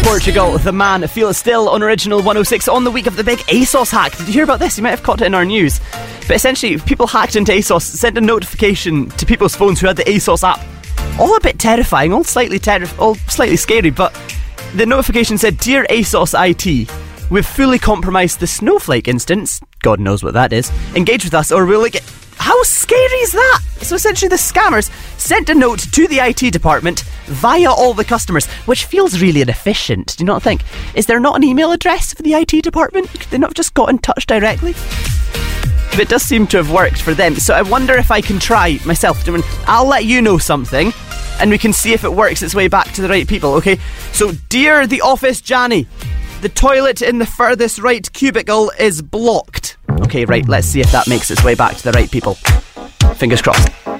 Portugal, the man, Feel It Still on Original 106 on the week of the big ASOS hack. Did you hear about this? You might have caught it in our news. But essentially, people hacked into ASOS, sent a notification to people's phones who had the ASOS app. All a bit terrifying, all slightly scary, but the notification said, "Dear ASOS IT, we've fully compromised the Snowflake instance." God knows what that is. "Engage with us or we'll get..." How scary is that? So essentially the scammers sent a note to the IT department via all the customers, which feels really inefficient, do you not think? Is there not an email address for the IT department? Could they not have just got in touch directly? But it does seem to have worked for them, so I wonder if I can try myself. I'll let you know something, and we can see if it works its way back to the right people, okay? So, "Dear the office Janny, the toilet in the furthest right cubicle is blocked." Okay, right, let's see if that makes its way back to the right people. Fingers crossed.